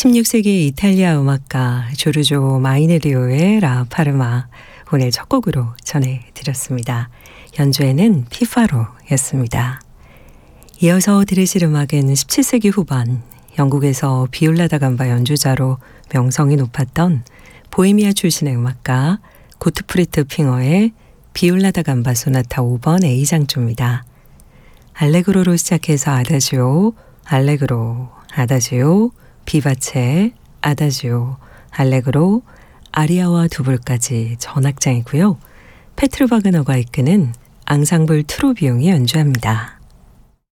16세기 이탈리아 음악가 조르조 마이네리오의 라 파르마 오늘 첫 곡으로 전해드렸습니다. 연주에는 피파로였습니다. 이어서 들으실 음악은 17세기 후반 영국에서 비올라 다감바 연주자로 명성이 높았던 보헤미아 출신의 음악가 고트프리트 핑어의 비올라 다감바 소나타 5번 A장조입니다. 알레그로로 시작해서 아다지오, 알레그로, 아다지오, 비바체, 아다지오, 알레그로, 아리아와 두불까지 전악장이고요. 페트르 바그너가 이끄는 앙상블 트로비용이 연주합니다.